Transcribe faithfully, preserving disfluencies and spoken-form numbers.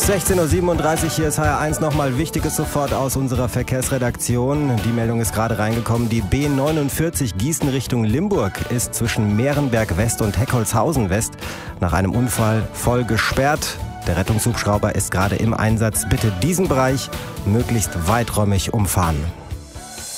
sechzehn Uhr siebenunddreißig, hier ist H R eins, nochmal Wichtiges sofort aus unserer Verkehrsredaktion. Die Meldung ist gerade reingekommen. Die B neunundvierzig Gießen Richtung Limburg ist zwischen Mehrenberg West und Heckholzhausen West nach einem Unfall voll gesperrt. Der Rettungshubschrauber ist gerade im Einsatz. Bitte diesen Bereich möglichst weiträumig umfahren.